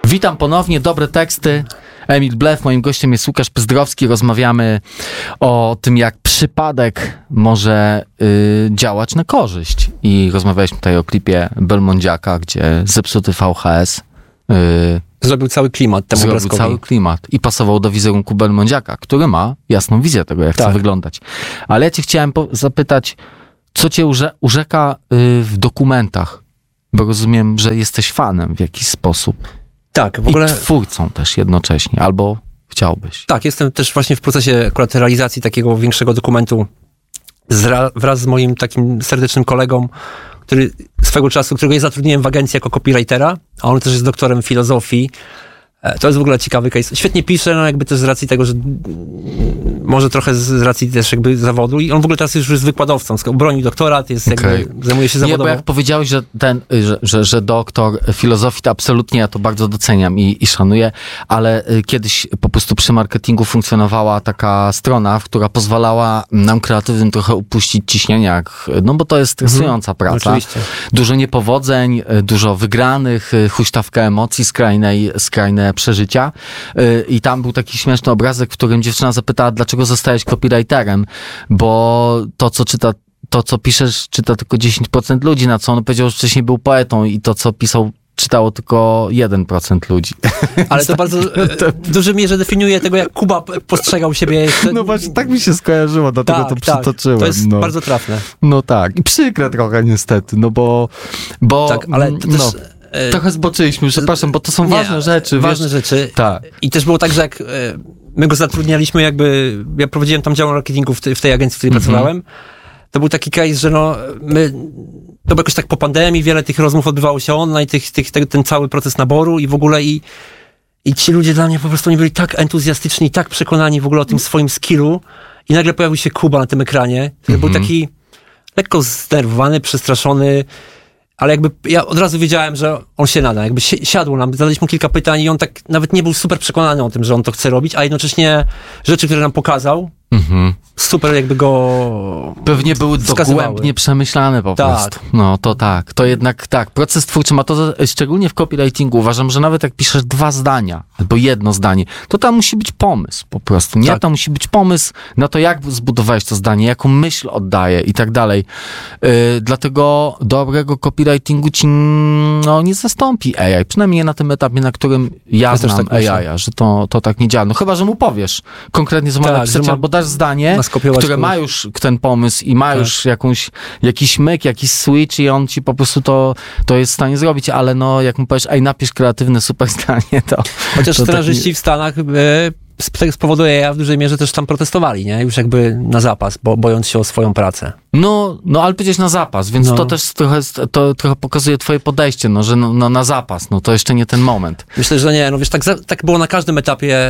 Witam ponownie, dobre teksty. Emil Blef, moim gościem jest Łukasz Pyzdrowski. Rozmawiamy o tym, jak przypadek może działać na korzyść. I rozmawialiśmy tutaj o klipie Belmondziaka, gdzie zepsuty VHS zrobił cały klimat temu obrazkowi. Cały klimat i pasował do wizerunku Belmondziaka, który ma jasną wizję tego, jak chce wyglądać. Ale ja cię chciałem zapytać, co cię urzeka w dokumentach? Bo rozumiem, że jesteś fanem w jakiś sposób. Tak, w ogóle... I twórcą też jednocześnie, albo chciałbyś. Tak, jestem też właśnie w procesie akurat realizacji takiego większego dokumentu wraz z moim takim serdecznym kolegą, który swego czasu, którego ja zatrudniłem w agencji jako copywritera, a on też jest doktorem filozofii. To jest w ogóle ciekawy case. Świetnie pisze, no jakby też z racji tego, że może trochę z racji też jakby zawodu i on w ogóle teraz już jest wykładowcą, obronił doktorat, jest jakby, zajmuje się zawodowo. Nie, bo jak powiedziałeś, że doktor filozofii, to absolutnie ja to bardzo doceniam i szanuję, ale kiedyś po prostu przy marketingu funkcjonowała taka strona, która pozwalała nam kreatywnym trochę upuścić ciśnienia, no bo to jest stresująca praca. Oczywiście. Dużo niepowodzeń, dużo wygranych, huśtawka emocji, skrajne przeżycia. I tam był taki śmieszny obrazek, w którym dziewczyna zapytała, dlaczego zostałeś copywriterem, bo to, co piszesz, czyta tylko 10% ludzi, na co on powiedział, że wcześniej był poetą i to, co pisał, czytało tylko 1% ludzi. Ale to bardzo w dużej mierze definiuje tego, jak Kuba postrzegał siebie. No właśnie, tak mi się skojarzyło, dlatego to przytoczyłem. To jest bardzo trafne. No tak. I przykre trochę niestety, no bo tak, ale to też... Trochę zboczyliśmy, przepraszam, bo to są ważne rzeczy. Ważne rzeczy. Tak. I też było tak, że jak my go zatrudnialiśmy, jakby ja prowadziłem tam dział marketingu w tej agencji, w której pracowałem, to był taki case, że to było jakoś tak po pandemii, wiele tych rozmów odbywało się online, ten cały proces naboru i w ogóle i ci ludzie dla mnie po prostu nie byli tak entuzjastyczni, tak przekonani w ogóle o tym swoim skillu i nagle pojawił się Kuba na tym ekranie, który był taki lekko zdenerwowany, przestraszony, ale jakby ja od razu wiedziałem, że on się nada. Jakby siadł nam, zadaliśmy mu kilka pytań i on tak nawet nie był super przekonany o tym, że on to chce robić, a jednocześnie rzeczy, które nam pokazał, super jakby go pewnie były dogłębnie przemyślane po prostu. No to tak. To jednak tak. Proces twórczy ma to, szczególnie w copywritingu, uważam, że nawet jak piszesz 2 zdania albo 1 zdanie, to tam musi być pomysł po prostu. Nie, tam musi być pomysł na to, jak zbudowałeś to zdanie, jaką myśl oddaje i tak dalej. Dlatego dobrego copywritingu ci nie zastąpi AI. Przynajmniej na tym etapie, na którym ja znam tak AI, że to tak nie działa. No chyba, że mu powiesz konkretnie, co ma napisać, albo dasz zdanie, które ma już ten pomysł i ma już jakiś myk, jakiś switch i on ci po prostu to jest w stanie zrobić, ale no jak mu powiesz, napisz kreatywne super zdanie, to... Chociaż scenarzyści w Stanach z powodu AI w dużej mierze też tam protestowali, nie? Już jakby na zapas, bojąc się o swoją pracę. No ale powiedzieć na zapas, więc to też trochę pokazuje twoje podejście, że na zapas, to jeszcze nie ten moment. Myślę, że nie, wiesz, tak było na każdym etapie,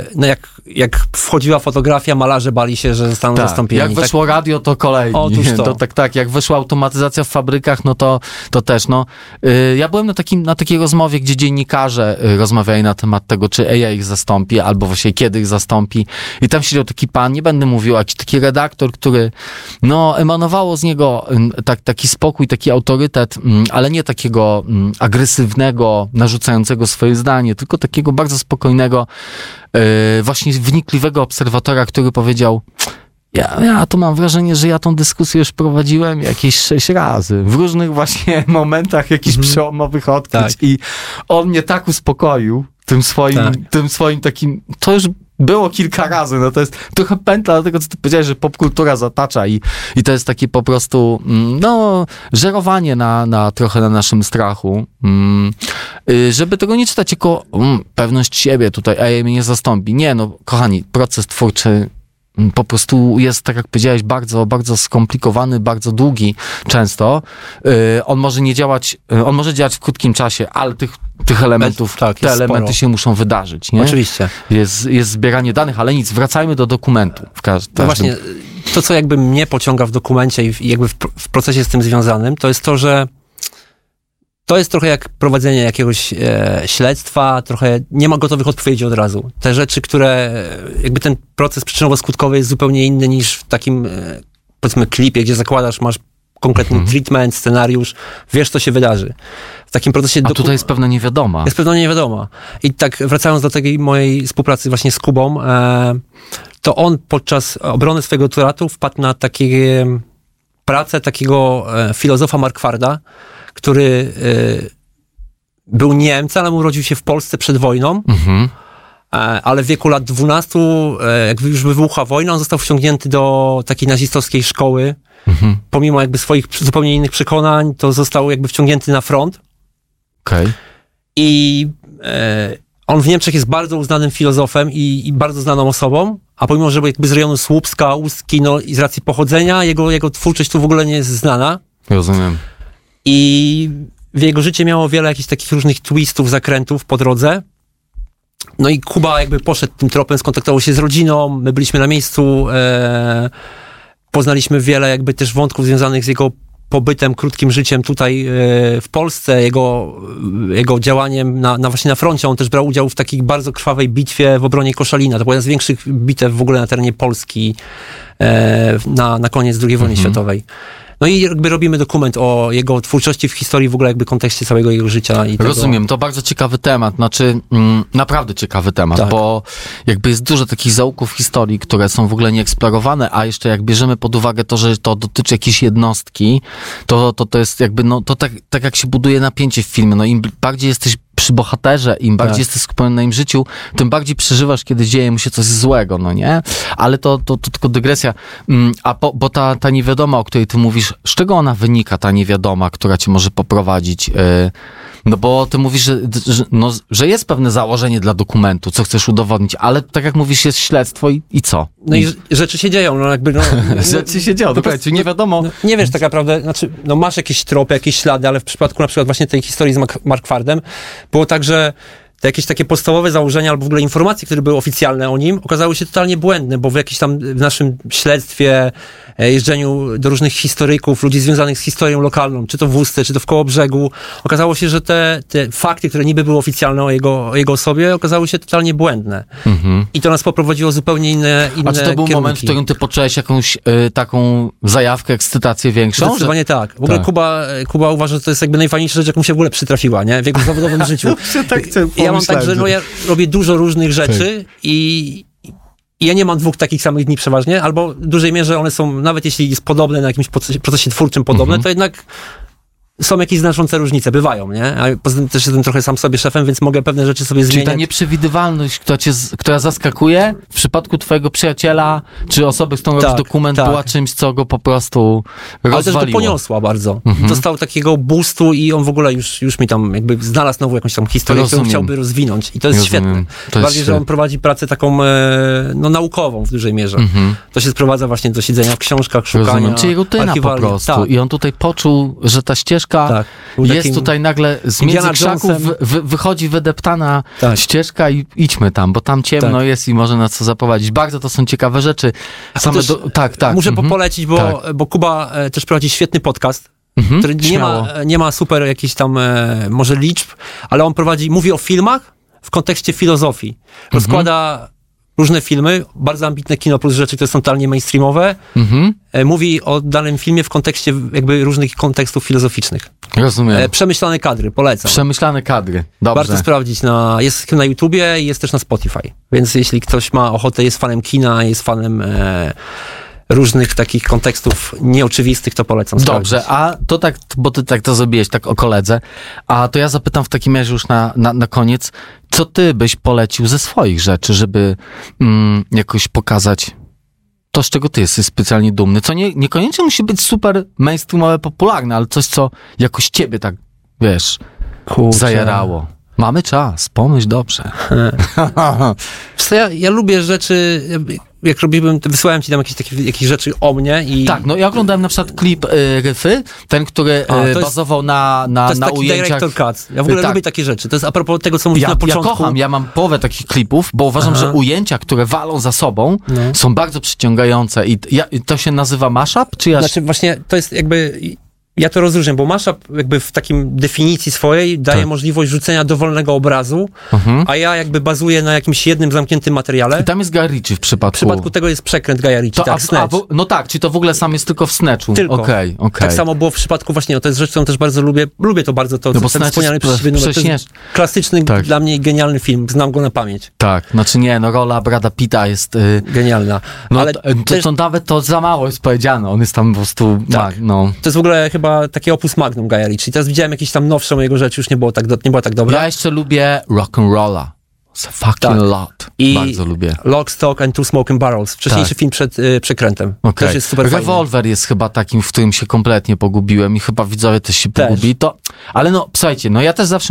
jak wchodziła fotografia, malarze bali się, że zostaną zastąpieni. Jak weszło radio, to kolejni. Otóż to. Tak, jak weszła automatyzacja w fabrykach, to też, ja byłem na takiej rozmowie, gdzie dziennikarze rozmawiali na temat tego, czy AI ich zastąpi, albo właśnie kiedy ich zastąpi. I tam siedział taki pan, nie będę mówił, jakiś taki redaktor, który, emanowało z niego taki spokój, taki autorytet, ale nie takiego agresywnego, narzucającego swoje zdanie, tylko takiego bardzo spokojnego, właśnie wnikliwego obserwatora, który powiedział, ja to mam wrażenie, że ja tą dyskusję już prowadziłem jakieś 6 razy. W różnych właśnie momentach jakichś przełomowych odkryć i on mnie tak uspokoił tym swoim takim, to już było kilka razy, to jest trochę pętla do tego, co ty powiedziałeś, że popkultura zatacza i to jest takie po prostu, żerowanie trochę na naszym strachu, żeby tego nie czytać jako pewność siebie, tutaj AI mnie nie zastąpi. Nie, kochani, proces twórczy po prostu jest, tak jak powiedziałeś, bardzo, bardzo skomplikowany, bardzo długi często. On może działać w krótkim czasie, ale tych elementów, te elementy się muszą wydarzyć, nie? Oczywiście. Jest zbieranie danych, ale nic, wracajmy do dokumentu. No właśnie, to co jakby mnie pociąga w dokumencie i jakby w procesie z tym związanym, to jest to, że to jest trochę jak prowadzenie jakiegoś śledztwa, trochę nie ma gotowych odpowiedzi od razu. Te rzeczy, które jakby ten proces przyczynowo-skutkowy jest zupełnie inny niż w takim powiedzmy klipie, gdzie zakładasz, masz konkretny treatment, scenariusz, wiesz, co się wydarzy. W takim procesie... A tutaj jest pewna niewiadoma. Jest pewna niewiadoma. I tak wracając do tej mojej współpracy właśnie z Kubą, to on podczas obrony swojego doktoratu wpadł na takie pracę takiego filozofa Markwarda, który był Niemcem, ale urodził się w Polsce przed wojną, ale w wieku lat 12, jak już wybuchła wojna, on został wciągnięty do takiej nazistowskiej szkoły. Pomimo jakby swoich zupełnie innych przekonań, to został jakby wciągnięty na front. Okej. I on w Niemczech jest bardzo uznanym filozofem i bardzo znaną osobą, a pomimo, że jakby z rejonu Słupska, Ustki, no i z racji pochodzenia, jego twórczość tu w ogóle nie jest znana. Rozumiem. I w jego życie miało wiele jakichś takich różnych twistów, zakrętów po drodze. No i Kuba jakby poszedł tym tropem, skontaktował się z rodziną, my byliśmy na miejscu, poznaliśmy wiele jakby też wątków związanych z jego pobytem, krótkim życiem tutaj w Polsce, jego działaniem właśnie na froncie. On też brał udział w takiej bardzo krwawej bitwie w obronie Koszalina. To była jedna z większych bitew w ogóle na terenie Polski na koniec II wojny światowej. No i jakby robimy dokument o jego twórczości w historii, w ogóle jakby kontekście całego jego życia. I Rozumiem, to bardzo ciekawy temat, znaczy naprawdę ciekawy temat, tak. Bo jakby jest dużo takich zaułków historii, które są w ogóle nieeksplorowane, a jeszcze jak bierzemy pod uwagę to, że to dotyczy jakiejś jednostki, to jest jakby, no to tak jak się buduje napięcie w filmie, no im bardziej jesteś przy bohaterze, im bardziej jesteś skupiony na im życiu, tym bardziej przeżywasz, kiedy dzieje mu się coś złego, no nie? Ale to tylko dygresja. Bo ta niewiadoma, o której ty mówisz, z czego ona wynika, ta niewiadoma, która cię może poprowadzić? No bo ty mówisz, że jest pewne założenie dla dokumentu, co chcesz udowodnić, ale tak jak mówisz, jest śledztwo i co? No i rzeczy się dzieją, no jakby rzeczy się dzieją, dokładnie, nie wiadomo. No, nie wiesz tak naprawdę, znaczy, no masz jakieś tropy, jakieś ślady, ale w przypadku na przykład właśnie tej historii z Markwardem było tak, że te jakieś takie podstawowe założenia albo w ogóle informacje, które były oficjalne o nim, okazały się totalnie błędne, bo w jakimś tam w naszym śledztwie, jeżdżeniu do różnych historyków, ludzi związanych z historią lokalną, czy to w Ustce, czy to w Kołobrzegu, okazało się, że te fakty, które niby były oficjalne o jego osobie, okazały się totalnie błędne. I to nas poprowadziło zupełnie inne A czy to był kierunki. moment, w którym ty poczułeś jakąś taką zajawkę, ekscytację większą? Zdecydowanie tak. W ogóle tak. Kuba uważa, że to jest jakby najfajniejsza rzecz, jak mu się w ogóle przytrafiła, nie? W jego zawodowym życiu. Ja mam tak, że ja robię dużo różnych rzeczy i ja nie mam dwóch takich samych dni przeważnie, albo w dużej mierze one są, nawet jeśli jest podobne na jakimś procesie twórczym podobne, to jednak są jakieś znaczące różnice, bywają, nie? A poza tym też jestem trochę sam sobie szefem, więc mogę pewne rzeczy sobie zmieniać. Czyli ta nieprzewidywalność, która zaskakuje w przypadku twojego przyjaciela, czy osoby, z którą robisz dokument, była czymś, co go po prostu rozwaliło. Ale też go poniosła bardzo. Dostał takiego boostu i on w ogóle już mi tam jakby znalazł znowu jakąś tam historię, którą chciałby rozwinąć. I to jest świetne. Bardziej, że on prowadzi pracę taką naukową w dużej mierze. To się sprowadza właśnie do siedzenia w książkach, szukania. Czyli rutyna po prostu. Tak. I on tutaj poczuł, że ta ścieżka jest tutaj nagle z między krzaków wychodzi wydeptana ścieżka i idźmy tam, bo tam ciemno jest i może na co zaprowadzić. Bardzo to są ciekawe rzeczy. Muszę polecić, bo Kuba też prowadzi świetny podcast, który nie ma super jakichś tam może liczb, ale on mówi o filmach w kontekście filozofii. Rozkłada różne filmy, bardzo ambitne kino plus rzeczy, które są totalnie mainstreamowe. Mówi o danym filmie w kontekście jakby różnych kontekstów filozoficznych. Rozumiem. Przemyślane kadry, polecam. Przemyślane kadry, dobrze. Warto sprawdzić, jest na YouTubie i jest też na Spotify. Więc jeśli ktoś ma ochotę, jest fanem kina, jest fanem różnych takich kontekstów nieoczywistych, to polecam sprawdzić. Dobrze, a to tak, bo ty tak to zrobiłeś, tak o koledze, a to ja zapytam w takim razie już na koniec, co ty byś polecił ze swoich rzeczy, żeby jakoś pokazać to, z czego ty jesteś specjalnie dumny, co niekoniecznie musi być super mainstreamowe, popularne, ale coś, co jakoś ciebie tak, wiesz, zajarało. Mamy czas, pomyśl dobrze. Ja lubię rzeczy, jak wysłałem ci tam jakieś rzeczy o mnie i... Tak, no ja oglądałem na przykład klip Ryfy, ten, który bazował na ujęciach... To jest taki director cut. Ja w ogóle lubię takie rzeczy. To jest a propos tego, co mówisz na początku. Ja kocham, ja mam połowę takich klipów, bo uważam, że ujęcia, które walą za sobą, są bardzo przyciągające i to się nazywa mashup, czy ja... Znaczy właśnie, to jest jakby... ja to rozróżniam, bo mashup jakby w takim definicji swojej daje możliwość rzucenia dowolnego obrazu, a ja jakby bazuję na jakimś jednym zamkniętym materiale. I tam jest Guy Ritchie w przypadku. W przypadku tego jest przekręt Guya Ritchie, tak, Snatch. No tak, czy to w ogóle sam jest tylko w Snatchu. Tylko. Okej. Tak samo było w przypadku właśnie, to jest rzecz, którą też bardzo lubię to bardzo, to bo ten wspomniany Snatch przez ciebie numer, to jest klasyczny dla mnie genialny film, znam go na pamięć. Tak, znaczy nie, no rola Brada Pitta jest... Genialna. No ale to nawet to za mało jest powiedziane, on jest tam po prostu... Tak. No. To jest w ogóle chyba takie opus magnum Guya Ritchie. Teraz widziałem jakieś tam nowszą jego rzecz, już nie była tak dobra. Ja jeszcze lubię Rock'n'Rolla. It's a fucking lot. I bardzo lubię. Lock, Stock and Two Smoking Barrels. Wcześniejszy film przed przekrętem. Też jest super Rewolwer jest chyba takim, w którym się kompletnie pogubiłem i chyba widzowie też się pogubili. Ale no, słuchajcie, no ja też zawsze